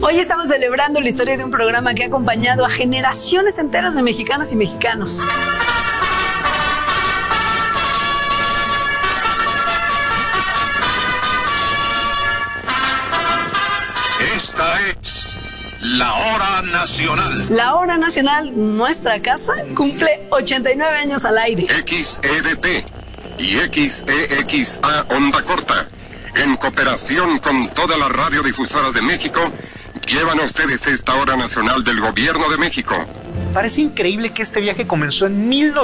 Hoy estamos celebrando la historia de un programa que ha acompañado a generaciones enteras de mexicanas y mexicanos. Esta es la Hora Nacional. La Hora Nacional, nuestra casa, cumple 89 años al aire. XEDT y XEXA Onda Corta, en cooperación con todas las radiodifusoras de México, llevan a ustedes esta Hora Nacional del Gobierno de México. Parece increíble que este viaje comenzó en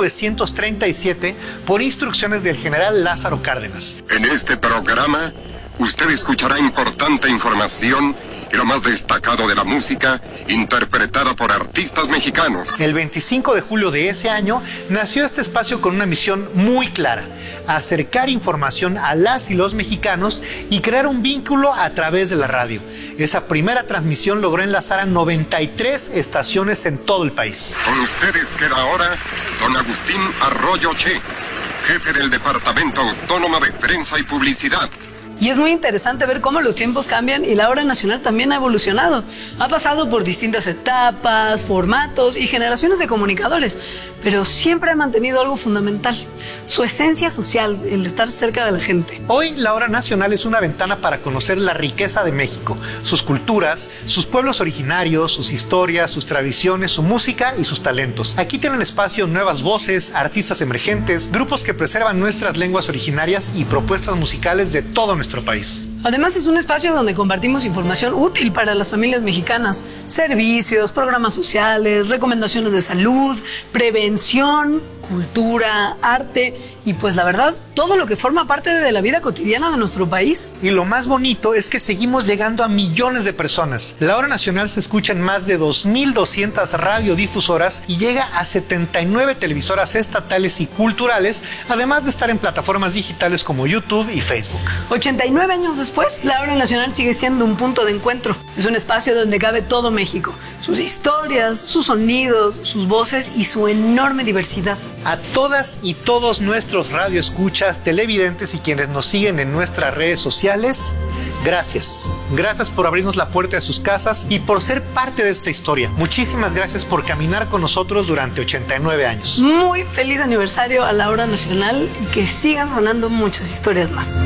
1937 por instrucciones del general Lázaro Cárdenas. En este programa, usted escuchará importante información y lo más destacado de la música interpretada por artistas mexicanos. El 25 de julio de ese año nació este espacio con una misión muy clara: acercar información a las y los mexicanos y crear un vínculo a través de la radio. Esa primera transmisión logró enlazar a 93 estaciones en todo el país. Con ustedes queda ahora don Agustín Arroyo Che, jefe del Departamento Autónomo de Prensa y Publicidad. Y es muy interesante ver cómo los tiempos cambian y la Hora Nacional también ha evolucionado. Ha pasado por distintas etapas, formatos y generaciones de comunicadores, pero siempre ha mantenido algo fundamental: su esencia social, el estar cerca de la gente. Hoy la Hora Nacional es una ventana para conocer la riqueza de México, sus culturas, sus pueblos originarios, sus historias, sus tradiciones, su música y sus talentos. Aquí tienen espacio nuevas voces, artistas emergentes, grupos que preservan nuestras lenguas originarias y propuestas musicales de todo nuestro país. Además, es un espacio donde compartimos información útil para las familias mexicanas: servicios, programas sociales, recomendaciones de salud, prevención, cultura, arte y, pues la verdad, todo lo que forma parte de la vida cotidiana de nuestro país. Y lo más bonito es que seguimos llegando a millones de personas. La Hora Nacional se escucha en más de 2,200 radiodifusoras y llega a 79 televisoras estatales y culturales, además de estar en plataformas digitales como YouTube y Facebook. 89 años después, la Hora Nacional sigue siendo un punto de encuentro. Es un espacio donde cabe todo México: sus historias, sus sonidos, sus voces y su enorme diversidad. A todas y todos nuestros radioescuchas, televidentes y quienes nos siguen en nuestras redes sociales, gracias. Gracias por abrirnos la puerta de sus casas y por ser parte de esta historia. Muchísimas gracias por caminar con nosotros durante 89 años. Muy feliz aniversario a la Hora Nacional y que sigan sonando muchas historias más.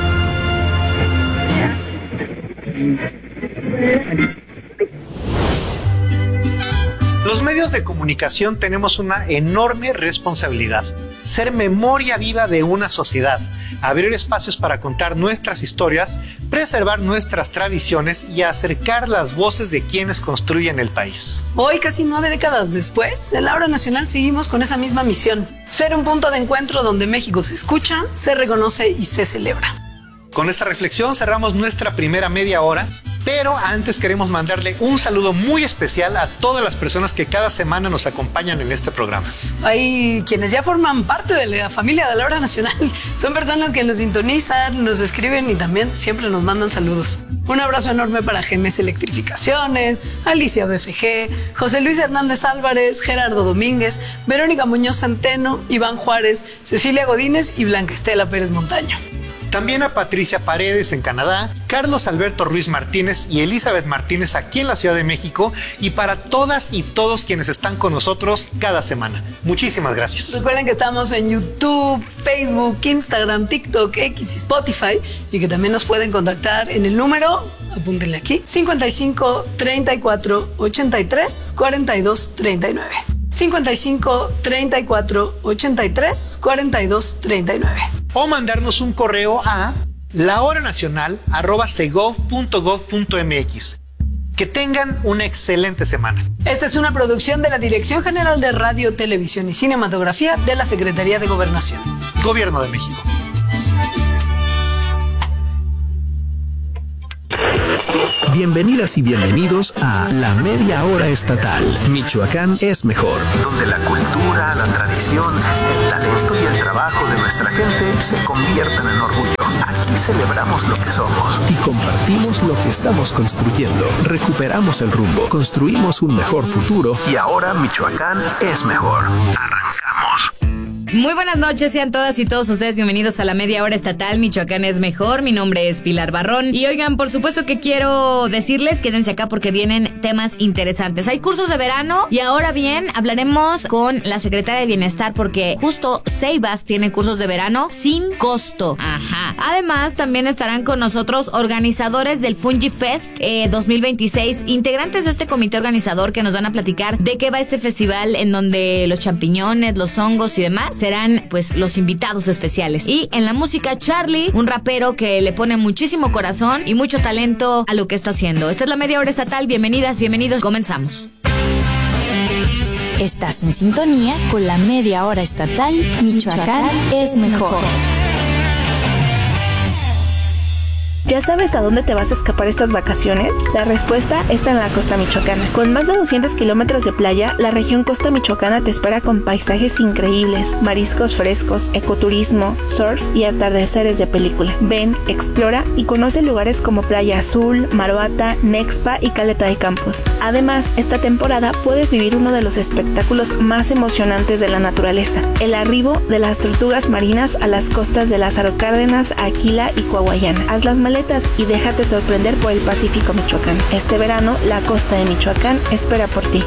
Los medios de comunicación tenemos una enorme responsabilidad: ser memoria viva de una sociedad, abrir espacios para contar nuestras historias, preservar nuestras tradiciones y acercar las voces de quienes construyen el país. Hoy, casi 9 décadas después, en la Hora Nacional seguimos con esa misma misión: ser un punto de encuentro donde México se escucha, se reconoce y se celebra. Con esta reflexión cerramos nuestra primera media hora, pero antes queremos mandarle un saludo muy especial a todas las personas que cada semana nos acompañan en este programa. Hay quienes ya forman parte de la familia de la Hora Nacional. Son personas que nos sintonizan, nos escriben y también siempre nos mandan saludos. Un abrazo enorme para GMS Electrificaciones, Alicia BFG, José Luis Hernández Álvarez, Gerardo Domínguez, Verónica Muñoz Centeno, Iván Juárez, Cecilia Godínez y Blanca Estela Pérez Montaño. También a Patricia Paredes en Canadá, Carlos Alberto Ruiz Martínez y Elizabeth Martínez aquí en la Ciudad de México, y para todas y todos quienes están con nosotros cada semana. Muchísimas gracias. Recuerden que estamos en YouTube, Facebook, Instagram, TikTok, X y Spotify, y que también nos pueden contactar en el número, apúntenle aquí, 55 34 83 42 39. 55 34 83 42 39. O mandarnos un correo a lahoranacional@segov.gov.mx. Que tengan una excelente semana. Esta es una producción de la Dirección General de Radio, Televisión y Cinematografía de la Secretaría de Gobernación. Gobierno de México. Bienvenidas y bienvenidos a La Media Hora Estatal. Michoacán es mejor. Donde la cultura, la tradición, el talento y el trabajo de nuestra gente se convierten en orgullo. Aquí celebramos lo que somos. Y compartimos lo que estamos construyendo. Recuperamos el rumbo. Construimos un mejor futuro. Y ahora Michoacán es mejor. Arrancamos. Muy buenas noches, sean todas y todos ustedes bienvenidos a la media hora estatal Michoacán es mejor. Mi nombre es Pilar Barrón y oigan, por supuesto que quiero decirles, quédense acá porque vienen temas interesantes. Hay cursos de verano y ahora bien, hablaremos con la secretaria de Bienestar porque justo Ceibas tiene cursos de verano sin costo. Ajá. Además, también estarán con nosotros organizadores del Fungi Fest 2026, integrantes de este comité organizador que nos van a platicar de qué va este festival en donde los champiñones, los hongos y demás serán pues los invitados especiales. Y en la música, Charlie, un rapero que le pone muchísimo corazón y mucho talento a lo que está haciendo. Esta es la media hora estatal. Bienvenidas, bienvenidos. Comenzamos. Estás en sintonía con la media hora estatal Michoacán es mejor. ¿Ya sabes a dónde te vas a escapar estas vacaciones? La respuesta está en la costa michoacana. Con más de 200 kilómetros de playa, la región costa michoacana te espera con paisajes increíbles, mariscos frescos, ecoturismo, surf y atardeceres de película. Ven, explora y conoce lugares como Playa Azul, Maroata, Nexpa y Caleta de Campos. Además, esta temporada puedes vivir uno de los espectáculos más emocionantes de la naturaleza, el arribo de las tortugas marinas a las costas de Lázaro Cárdenas, Aquila y Coahuayana. Haz las maletas y déjate sorprender por el Pacífico Michoacán. Este verano, la costa de Michoacán espera por ti.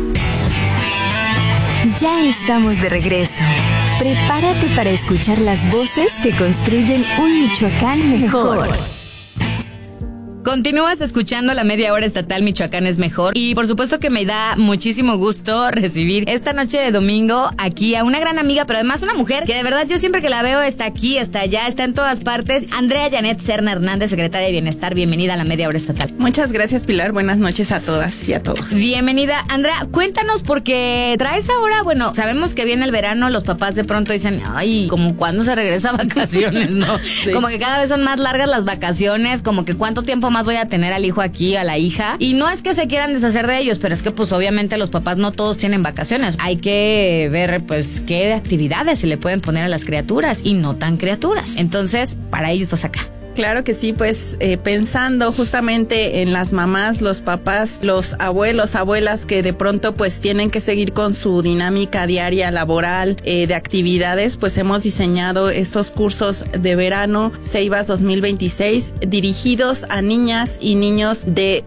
Ya estamos de regreso. Prepárate para escuchar las voces que construyen un Michoacán mejor. Continúas escuchando la media hora estatal Michoacán es mejor y por supuesto que me da muchísimo gusto recibir esta noche de domingo aquí a una gran amiga, pero además una mujer que de verdad yo siempre que la veo está aquí, está allá, está en todas partes. Andrea Janet Serna Hernández, secretaria de Bienestar, bienvenida a la media hora estatal. Muchas gracias, Pilar, buenas noches a todas y a todos. Bienvenida. Andrea, cuéntanos porque traes ahora, bueno, sabemos que viene el verano, los papás de pronto dicen, ay, como cuándo se regresa a vacaciones, ¿no? Sí. Como que cada vez son más largas las vacaciones, como que cuánto tiempo más voy a tener al hijo aquí, a la hija. Y no es que se quieran deshacer de ellos, pero es que pues obviamente los papás no todos tienen vacaciones. Hay que ver pues qué actividades se le pueden poner a las criaturas y no tan criaturas. Entonces, para ello estás acá. Claro que sí, pues pensando justamente en las mamás, los papás, los abuelos, abuelas que de pronto pues tienen que seguir con su dinámica diaria laboral de actividades, pues hemos diseñado estos cursos de verano Ceibas 2026 dirigidos a niñas y niños de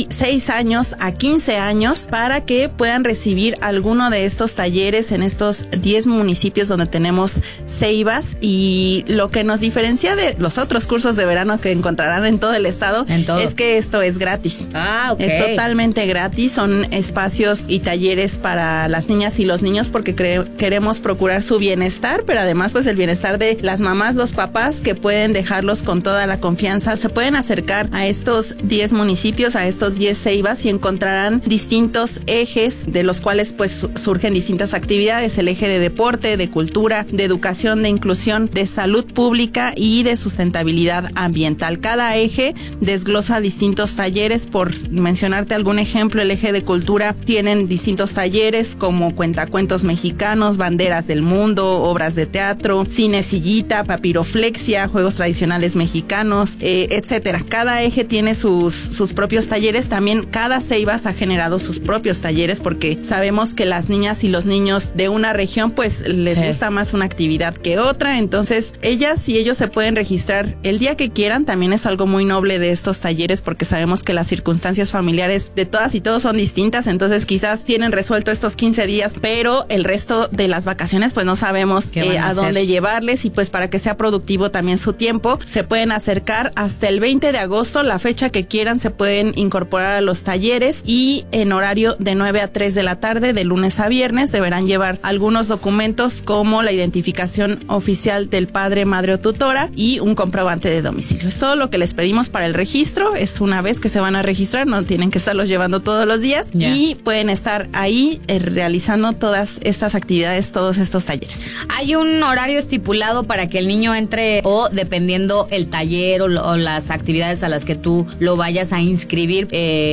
6 años a 15 años para que puedan recibir alguno de estos talleres en estos 10 municipios donde tenemos Ceibas. Y lo que nos diferencia de los otros cursos de verano que encontrarán en todo el estado es que esto es gratis. Ah, ok. Es totalmente gratis, son espacios y talleres para las niñas y los niños porque queremos procurar su bienestar, pero además pues el bienestar de las mamás, los papás que pueden dejarlos con toda la confianza. Se pueden acercar a estos 10 municipios, a estos 10 Ceibas y encontrarán distintos ejes de los cuales pues surgen distintas actividades, el eje de deporte, de cultura, de educación, de inclusión, de salud pública y de sustentabilidad ambiental. Cada eje desglosa distintos talleres. Por mencionarte algún ejemplo, el eje de cultura tienen distintos talleres como cuentacuentos mexicanos, banderas del mundo, obras de teatro, cine sillita, papiroflexia, juegos tradicionales mexicanos, etcétera. Cada eje tiene sus propios talleres. También cada Ceibas ha generado sus propios talleres porque sabemos que las niñas y los niños de una región pues les gusta más una actividad que otra. Entonces ellas y ellos se pueden registrar el día que quieran. También es algo muy noble de estos talleres porque sabemos que las circunstancias familiares de todas y todos son distintas, entonces quizás tienen resuelto estos 15 días, pero el resto de las vacaciones pues no sabemos a dónde llevarles y pues para que sea productivo también su tiempo, se pueden acercar hasta el 20 de agosto, la fecha que quieran, se pueden incorporar a los talleres y en horario de 9 a 3 de la tarde, de lunes a viernes, deberán llevar algunos documentos como la identificación oficial del padre, madre o tutora y un comprobante de domicilio. Es todo lo que les pedimos para el registro, es una vez que se van a registrar, no tienen que estarlos llevando todos los días y pueden estar ahí realizando todas estas actividades, todos estos talleres. ¿Hay un horario estipulado para que el niño entre o dependiendo el taller o las actividades a las que tú lo vayas a inscribir,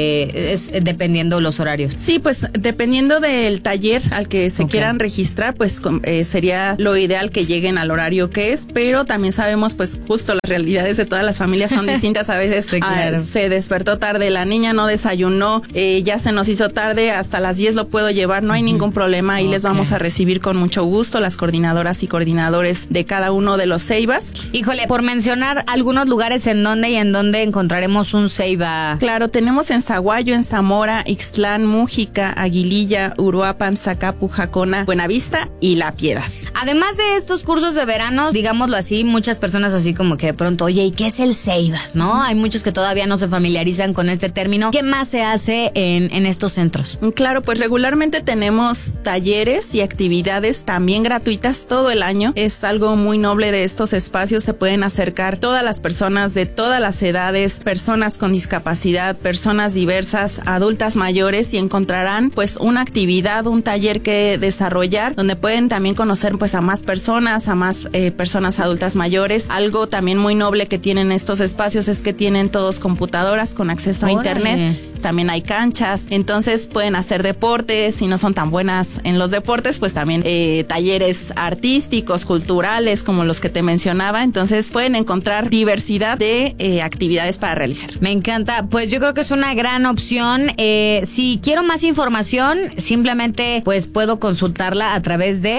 es dependiendo los horarios? Sí, pues dependiendo del taller al que se quieran registrar, pues sería lo ideal que lleguen al horario que es, pero también sabemos pues justo las realidades necesidades de todas las familias son distintas. A veces sí, claro. Se despertó tarde, la niña no desayunó, ya se nos hizo tarde, hasta las 10 lo puedo llevar, no hay ningún problema. Ahí les vamos a recibir con mucho gusto, las coordinadoras y coordinadores de cada uno de los Ceibas. Híjole, por mencionar algunos lugares en donde encontraremos un Ceiba. Claro, tenemos en Zaguayo, en Zamora, Ixtlán, Mújica, Aguililla, Uruapan, Zacapu, Jacona, Buenavista y La Piedad. Además de estos cursos de verano, digámoslo así, muchas personas así como que de pronto, oye, ¿y qué es el Ceibas? ¿No? Hay muchos que todavía no se familiarizan con este término. ¿Qué más se hace en estos centros? Claro, pues regularmente tenemos talleres y actividades también gratuitas todo el año. Es algo muy noble de estos espacios. Se pueden acercar todas las personas de todas las edades, personas con discapacidad, personas diversas, adultas mayores, y encontrarán pues una actividad, un taller que desarrollar, donde pueden también conocer pues a más personas adultas mayores. Algo también muy noble que tienen estos espacios es que tienen todos computadoras con acceso a internet. También hay canchas, entonces pueden hacer deportes. Si no son tan buenas en los deportes, pues también talleres artísticos, culturales, como los que te mencionaba. Entonces pueden encontrar diversidad de actividades para realizar. Me encanta, pues yo creo que es una gran opción. Si quiero más información, simplemente pues puedo consultarla a través de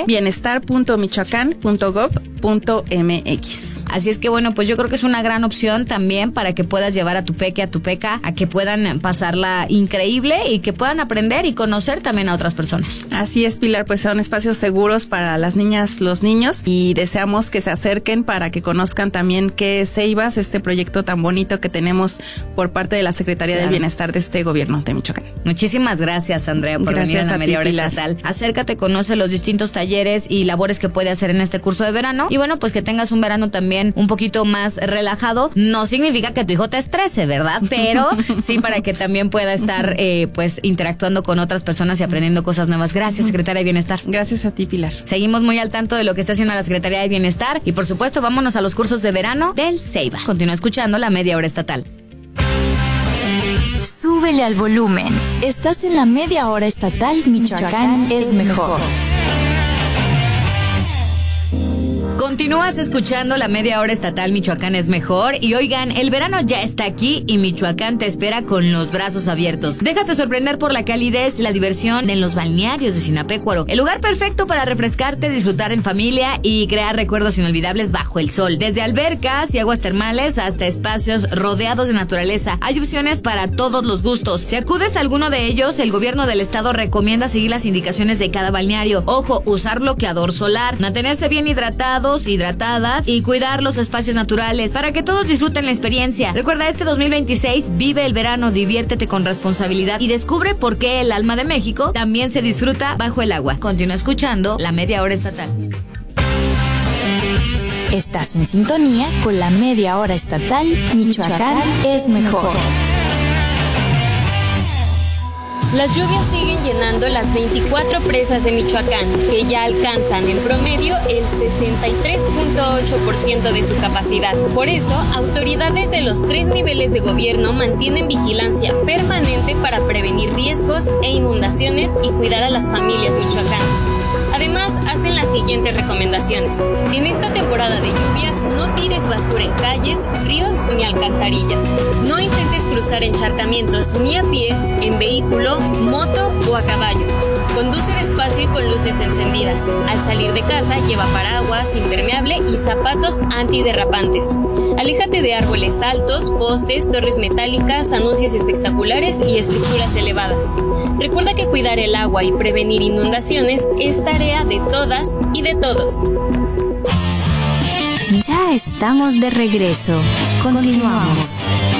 bienestar.michoacán.gov.mx. Así es que bueno, pues yo creo que es una gran opción también para que puedas llevar a tu peque, a tu peca, a que puedan pasarla increíble y que puedan aprender y conocer también a otras personas. Así es, Pilar, pues son espacios seguros para las niñas, los niños, y deseamos que se acerquen para que conozcan también qué es Ceibas, este proyecto tan bonito que tenemos por parte de la Secretaría del Bienestar de este gobierno de Michoacán. Muchísimas gracias, Andrea, por venir a la Media Hora Estatal. Acércate, conoce los distintos talleres y labores que puede hacer en este curso de verano, y bueno, pues que tengas un verano también un poquito más relajado. No significa que tu hijo te estrese, ¿verdad? Pero sí para que también pueda estar pues interactuando con otras personas y aprendiendo cosas nuevas. Gracias, Secretaria de Bienestar. Gracias a ti, Pilar. Seguimos muy al tanto de lo que está haciendo la Secretaría de Bienestar y por supuesto vámonos a los cursos de verano del Ceiba. Continúa escuchando la Media Hora Estatal. Súbele al volumen. Estás en la Media Hora Estatal. Michoacán es mejor. Continúas escuchando la Media Hora Estatal. Michoacán es mejor. Y oigan, el verano ya está aquí y Michoacán te espera con los brazos abiertos. Déjate sorprender por la calidez, la diversión en los balnearios de Sinapecuaro. El lugar perfecto para refrescarte, disfrutar en familia y crear recuerdos inolvidables bajo el sol. Desde albercas y aguas termales hasta espacios rodeados de naturaleza. Hay opciones para todos los gustos. Si acudes a alguno de ellos, el gobierno del estado recomienda seguir las indicaciones de cada balneario. Ojo, usar bloqueador solar, mantenerse bien hidratados, hidratadas y cuidar los espacios naturales para que todos disfruten la experiencia. Recuerda, este 2026 vive el verano, diviértete con responsabilidad y descubre por qué el alma de México también se disfruta bajo el agua. Continúa escuchando la Media Hora Estatal. Estás en sintonía con la Media Hora Estatal. Michoacán es mejor. Las lluvias siguen llenando las 24 presas de Michoacán, que ya alcanzan en promedio el 63.8% de su capacidad. Por eso, autoridades de los 3 niveles de gobierno mantienen vigilancia permanente para prevenir riesgos e inundaciones y cuidar a las familias michoacanas. Además, hacen las siguientes recomendaciones. En esta temporada de lluvias, no tires basura en calles, ríos ni alcantarillas. No intentes cruzar encharcamientos ni a pie, en vehículo, moto o a caballo. Conduce despacio y con luces encendidas. Al salir de casa, lleva paraguas, impermeable y zapatos antiderrapantes. Aléjate de árboles altos, postes, torres metálicas, anuncios espectaculares y estructuras elevadas. Recuerda que cuidar el agua y prevenir inundaciones es tarea de todas y de todos. Ya estamos de regreso. Continuamos.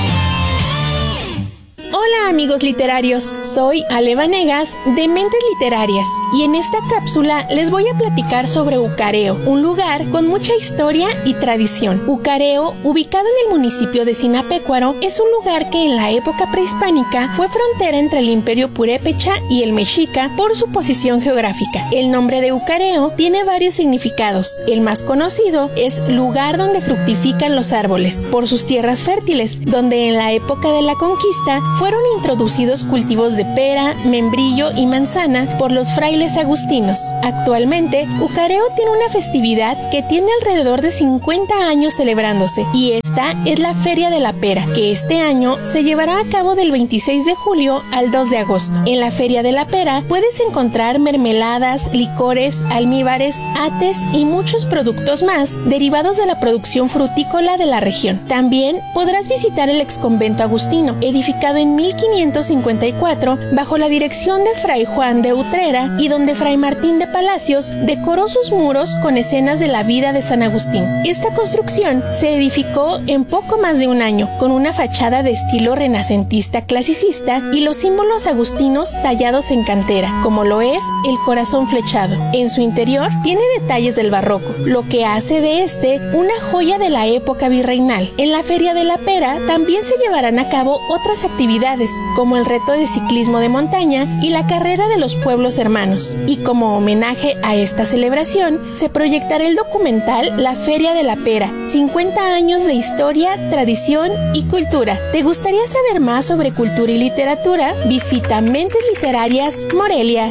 Hola amigos literarios, soy Ale Vanegas de Mentes Literarias y en esta cápsula les voy a platicar sobre Ucareo, un lugar con mucha historia y tradición. Ucareo, ubicado en el municipio de Sinapecuaro, es un lugar que en la época prehispánica fue frontera entre el Imperio Purépecha y el Mexica por su posición geográfica. El nombre de Ucareo tiene varios significados. El más conocido es lugar donde fructifican los árboles, por sus tierras fértiles, donde en la época de la conquista fue fueron introducidos cultivos de pera, membrillo y manzana por los frailes agustinos. Actualmente, Ucareo tiene una festividad que tiene alrededor de 50 años celebrándose, y esta es la Feria de la Pera, que este año se llevará a cabo del 26 de julio al 2 de agosto. En la Feria de la Pera puedes encontrar mermeladas, licores, almíbares, ates y muchos productos más derivados de la producción frutícola de la región. También podrás visitar el exconvento agustino, edificado en 1554 bajo la dirección de Fray Juan de Utrera, y donde Fray Martín de Palacios decoró sus muros con escenas de la vida de San Agustín. Esta construcción se edificó en poco más de un año, con una fachada de estilo renacentista clasicista y los símbolos agustinos tallados en cantera, como lo es el corazón flechado. En su interior tiene detalles del barroco, lo que hace de este una joya de la época virreinal. En la Feria de la Pera también se llevarán a cabo otras actividades, como el reto de ciclismo de montaña y la carrera de los pueblos hermanos. Y como homenaje a esta celebración, se proyectará el documental La Feria de la Pera, 50 años de historia, tradición y cultura. ¿Te gustaría saber más sobre cultura y literatura? Visita Mentes Literarias Morelia.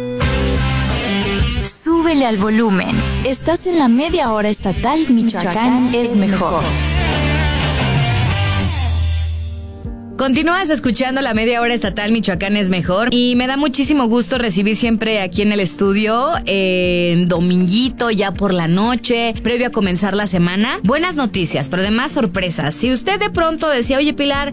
Súbele al volumen. Estás en la media hora estatal Michoacán es mejor. Continúas escuchando la media hora estatal Michoacán es mejor, y me da muchísimo gusto recibir siempre aquí en el estudio, dominguito ya por la noche, previo a comenzar la semana, buenas noticias, pero además sorpresas. Si usted de pronto decía, oye Pilar,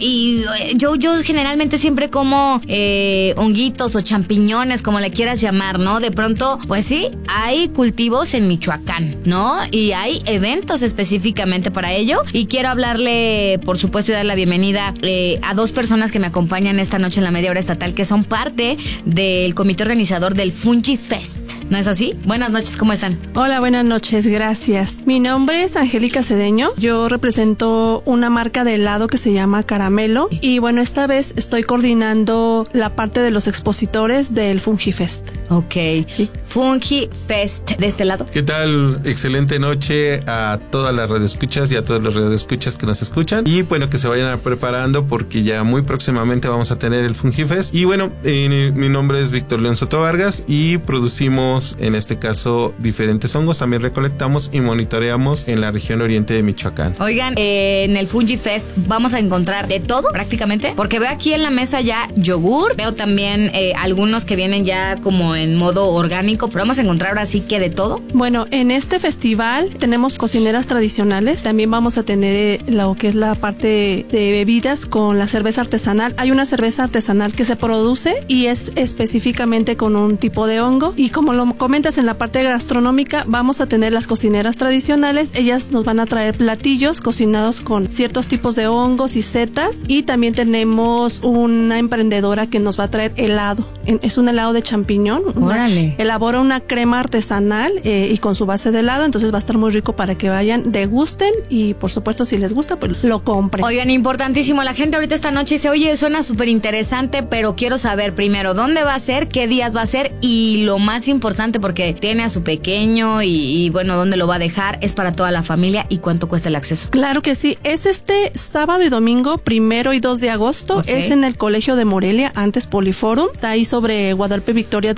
yo generalmente siempre como honguitos o champiñones, como le quieras llamar, ¿no? De pronto, pues sí, hay cultivos en Michoacán, ¿no? Y hay eventos específicamente para ello, y quiero hablarle, por supuesto, y dar la bienvenida a dos personas que me acompañan esta noche en la media hora estatal, que son parte del comité organizador del Fungi Fest. ¿No es así? Buenas noches, ¿cómo están? Hola, buenas noches, gracias. Mi nombre es Angélica Cedeño. Yo represento una marca de helado que se llama Caramelo, y bueno, esta vez estoy coordinando la parte de los expositores del Fungi Fest. Ok. Sí. Fungi Fest, de este lado. ¿Qué tal? Excelente noche a todas las radioescuchas y a todos los radioescuchas que nos escuchan, y bueno, que se vayan preparando porque ya muy próximamente vamos a tener el Fungi Fest. Y bueno, mi nombre es Víctor León Soto Vargas y producimos en este caso diferentes hongos, también recolectamos y monitoreamos en la región oriente de Michoacán. Oigan, en el Fungi Fest vamos a encontrar de todo prácticamente, porque veo aquí en la mesa ya yogur, veo también algunos que vienen ya como en modo orgánico, pero vamos a encontrar ahora sí que de todo. Bueno, en este festival tenemos cocineras tradicionales, también vamos a tener lo que es la parte de bebidas con la cerveza artesanal. Hay una cerveza artesanal que se produce y es específicamente con un tipo de hongo, y como lo comentas en la parte gastronómica, vamos a tener las cocineras tradicionales. Ellas nos van a traer platillos cocinados con ciertos tipos de hongos y setas, y también tenemos una emprendedora que nos va a traer helado. Es un helado de champiñón. Órale. Elabora una crema artesanal y con su base de helado, entonces va a estar muy rico para que vayan, degusten, y por supuesto si les gusta pues lo compren. Oigan, importantísimo, la gente ahorita esta noche dice, oye, suena súper interesante, pero quiero saber primero dónde va a ser, qué días va a ser, y lo más importante, porque tiene a su pequeño y bueno, dónde lo va a dejar, es para toda la familia, y cuánto cuesta el acceso. Claro que sí, es este sábado y domingo, 1 y 2 de agosto, okay. Es en el Colegio de Morelia, antes Poliforum, está ahí sobre Guadalupe Victoria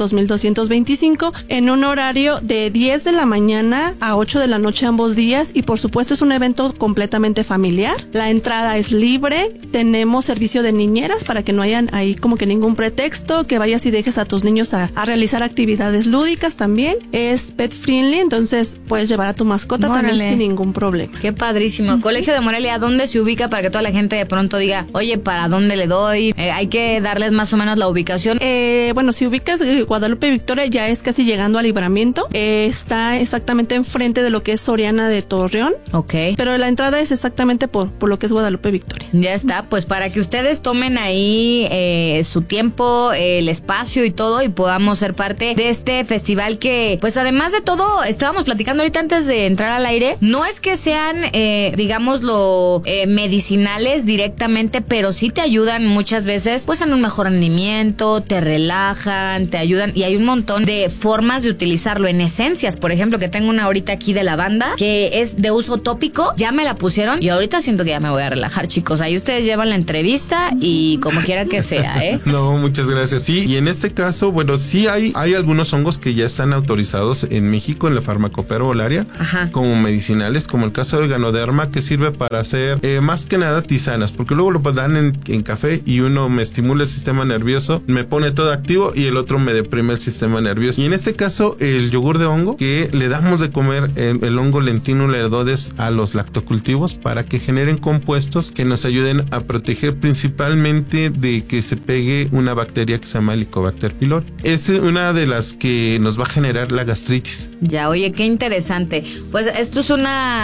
2225, en un horario de 10 de la mañana a 8 de la noche ambos días, y por supuesto es un evento completamente familiar. La entrada es libre, tenemos servicio de niñeras para que no hayan ahí como que ningún pretexto, que vayas y dejes a tus niños a realizar actividades lúdicas también. Es pet friendly, entonces puedes llevar a tu mascota también sin ningún problema. Qué padrísimo. Colegio de Morelia, ¿dónde se ubica para que toda la gente de pronto diga, oye, ¿para dónde le doy? Hay que darles más o menos la ubicación. Bueno, si ubicas Guadalupe Victoria, ya es casi llegando al Libramiento. Está exactamente enfrente de lo que es Soriana de Torreón. Ok. Pero la entrada es exactamente por lo que es Guadalupe Victoria. Ya está, pues para que ustedes tomen ahí su tiempo, el espacio y todo, y podamos ser parte de este festival que, pues además de todo, estábamos platicando ahorita antes de entrar al aire, no es que sean, digámoslo, medicinales directamente, pero sí te ayudan muchas veces, pues en un mejor rendimiento, te relajan, te ayudan, y hay un montón de formas de utilizarlo en esencias, por ejemplo, que tengo una ahorita aquí de lavanda, que es de uso tópico, ya me la pusieron, y ahorita siento que ya me voy a relajar, chicos, ahí ustedes llevan la entrevista y como quiera que sea, ¿eh? No, muchas gracias. Sí, y en este caso, bueno, sí hay algunos hongos que ya están autorizados en México en la farmacopea herbolaria como medicinales, como el caso del Ganoderma, que sirve para hacer más que nada tisanas, porque luego lo dan en café y uno me estimula el sistema nervioso, me pone todo activo y el otro me deprime el sistema nervioso. Y en este caso, el yogur de hongo, que le damos de comer el hongo Lentinula edodes a los lactocultivos para que generen compuestos que nos ayuden a proteger principalmente de que se pegue una bacteria que se llama Helicobacter pylori. Es una de las que nos va a generar la gastritis. Ya, oye, qué interesante. Pues esto es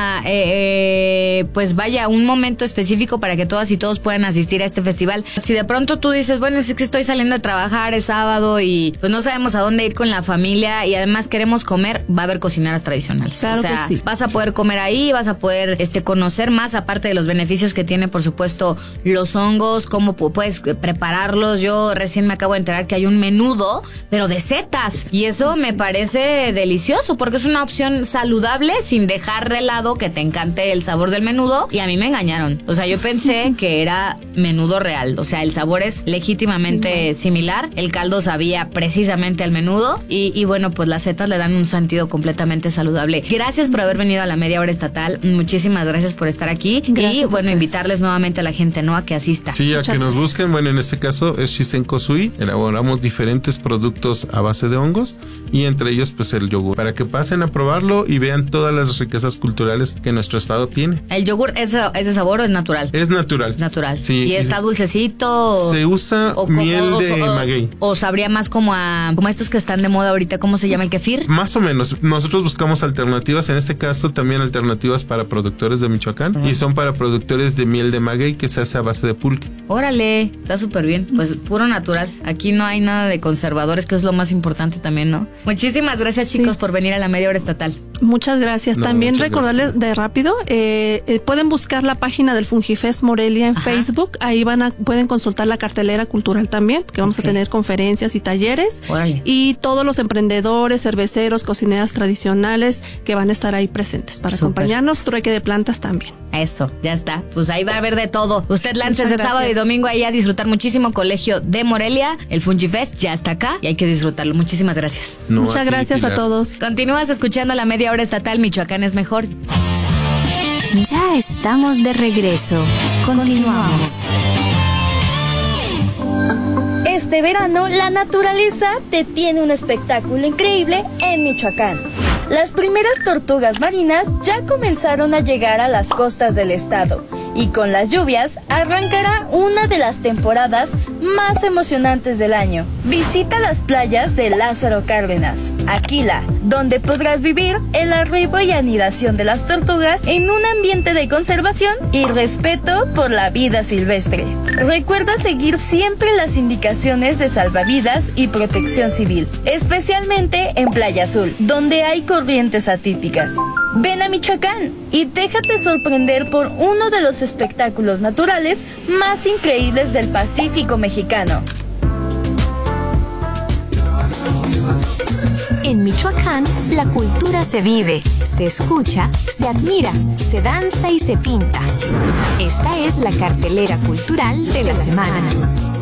pues vaya, un momento específico para que todas y todos puedan asistir a este festival. Si de pronto tú dices, bueno, es que estoy saliendo a trabajar, es sábado y pues no sabemos a dónde ir con la familia y además queremos comer, va a haber cocineras tradicionales. Claro, o sea, que sí. Vas a poder comer ahí, vas a poder conocer más, aparte de los beneficios que tiene, por supuesto, los hongos, cómo puedes prepararlos. Yo recién me acabo de enterar que hay un menudo, pero de setas, y eso me parece delicioso porque es una opción saludable sin dejar de lado que te encante el sabor del menudo. Y a mí me engañaron, o sea, yo pensé que era menudo real, o sea, el sabor es legítimamente similar, el caldo sabía precisamente al menudo y bueno, pues las setas le dan un sentido completamente saludable. Gracias por haber venido a la Media Hora Estatal, muchísimas gracias por estar aquí. Gracias. Y bueno, invitarles nuevamente a la gente, ¿no?, a que asista. Sí, a que nos busquen. Bueno, en este caso es Shisenko Sui. Elaboramos diferentes productos a base de hongos y entre ellos pues el yogur, para que pasen a probarlo y vean todas las riquezas culturales que nuestro estado tiene. ¿El yogur es de sabor o es natural? Es natural. Natural. Sí. ¿Y está dulcecito? Se usa miel de maguey. ¿O sabría más como a estos que están de moda ahorita? ¿Cómo se llama, el kefir? Más o menos. Nosotros buscamos alternativas, en este caso también alternativas para productores de Michoacán, y son para productores de miel de maguey que se hace a base de pulque. Órale, está súper bien. Pues puro natural. Aquí no hay nada de conservadores, que es lo más importante también, ¿no? Muchísimas gracias, chicos, por venir a la Media Hora Estatal. Muchas gracias. También recordarles de rápido, pueden buscar la página del Fungifest Morelia en Facebook. Ahí pueden consultar la cartelera cultural también, que vamos a tener conferencias y talleres. Órale. Y todos los emprendedores, cerveceros, cocineras tradicionales que van a estar ahí presentes para acompañarnos. Trueque de plantas también. Eso, ya está. Pues ahí va a haber de todo. Usted láncese sábado y domingo ahí a disfrutar muchísimo. Colegio de Morelia. El Fungifest ya está acá y hay que disfrutarlo. Muchísimas gracias. Muchas gracias a todos. Continúas escuchando la Media Hora Estatal. Michoacán es mejor. Ya estamos de regreso. Continuamos. Este verano, la naturaleza te tiene un espectáculo increíble en Michoacán. Las primeras tortugas marinas ya comenzaron a llegar a las costas del estado y con las lluvias arrancará una de las temporadas más emocionantes del año. Visita las playas de Lázaro Cárdenas, Aquila, donde podrás vivir el arribo y anidación de las tortugas en un ambiente de conservación y respeto por la vida silvestre. Recuerda seguir siempre las indicaciones de salvavidas y protección civil, especialmente en Playa Azul, donde hay corrientes atípicas. Ven a Michoacán y déjate sorprender por uno de los espectáculos naturales más increíbles del Pacífico mexicano. En Michoacán, la cultura se vive, se escucha, se admira, se danza y se pinta. Esta es la cartelera cultural de la semana.